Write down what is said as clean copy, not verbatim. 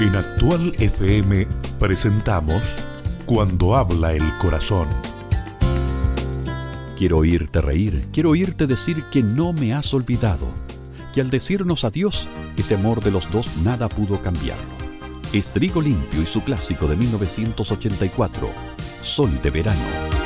En Actual FM presentamos Cuando habla el corazón. Quiero oírte reír, quiero oírte decir que no me has olvidado, que al decirnos adiós, este amor de los dos nada pudo cambiarlo. Es Trigo Limpio y su clásico de 1984, Sol de Verano.